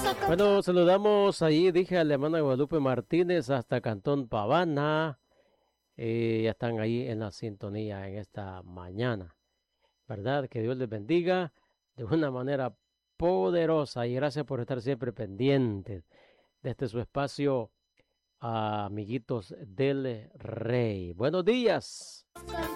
Bueno, saludamos ahí, dije a la hermana Guadalupe Martínez hasta Cantón Pavana. Ya están ahí en la sintonía en esta mañana. ¿Verdad? Que Dios les bendiga de una manera poderosa y gracias por estar siempre pendientes de este su espacio, amiguitos del Rey. Buenos días.